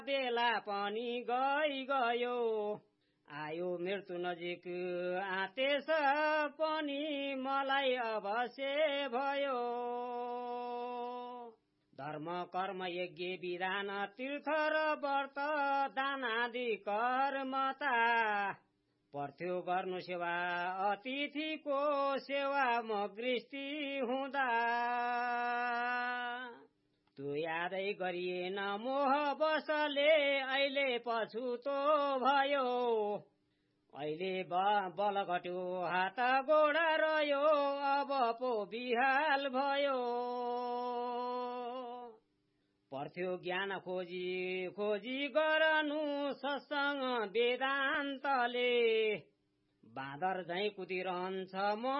बेला पनि गयो आयो मृत्यु नजिक आतेछ पनि मलाई अवश्य भयो धर्म कर्म यज्ञ विधान तीर्थ र व्रत दान आदि कर्मता पर्थ्यो गर्नु सेवा अतिथिको सेवा म गृहस्थी हुँदा त्यो यादै गरिएन मोह बसले अहिले पछुतो भयो अहिले बल घट्यो हात गोडा रह्यो अब पो बिहाल भयो पर्थ्यो ज्ञान खोजी गरनु सत्संग वेदान्तले बाँदर झैं कुदिरहन्छ